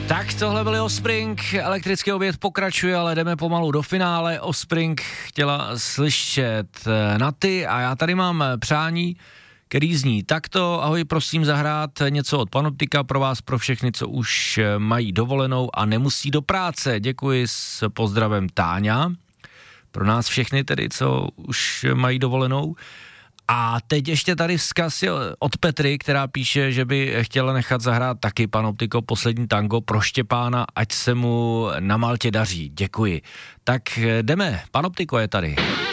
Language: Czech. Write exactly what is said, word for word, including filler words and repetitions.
Tak tohle byly Offspring, elektrický oběd pokračuje, ale jdeme pomalu do finále. Offspring chtěla slyšet na ty a já tady mám přání, který zní takto. Ahoj, prosím zahrát něco od Panoptika pro vás, pro všechny, co už mají dovolenou a nemusí do práce. Děkuji, s pozdravem Táňa. Pro nás všechny tedy, co už mají dovolenou. A teď ještě tady vzkaz od Petry, která píše, že by chtěla nechat zahrát taky Panoptiko poslední tango pro Štěpána, ať se mu na Maltě daří. Děkuji. Tak jdeme, Panoptiko je tady.